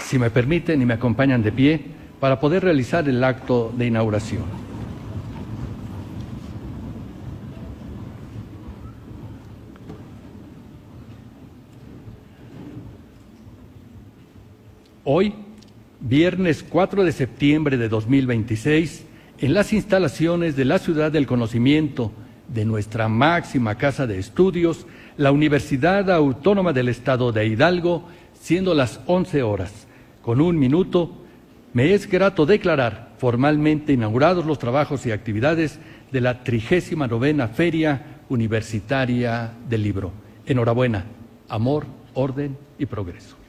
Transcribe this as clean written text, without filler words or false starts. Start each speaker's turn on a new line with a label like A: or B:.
A: si me permiten y me acompañan de pie para poder realizar el acto de inauguración. Hoy, viernes 4 de septiembre de 2026, en las instalaciones de la Ciudad del Conocimiento de nuestra máxima casa de estudios, la Universidad Autónoma del Estado de Hidalgo, siendo las 11 horas, con 1 minuto, me es grato declarar formalmente inaugurados los trabajos y actividades de la 39ª Feria Universitaria del Libro. Enhorabuena, amor, orden y progreso.